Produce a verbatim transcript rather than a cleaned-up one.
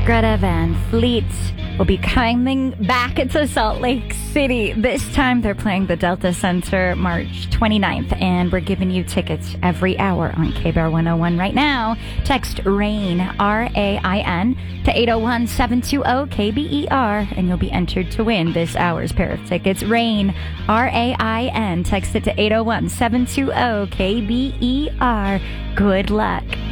Greta Van Fleet will be coming back to Salt Lake City. This time they're playing the Delta Center March twenty-ninth, and we're giving you tickets every hour on K B R one oh one right now. Text RAIN, R A I N, to eight oh one, seven two zero, K B E R, and you'll be entered to win this hour's pair of tickets. RAIN, R A I N. Text it to eight oh one, seven two zero, K B E R. Good luck.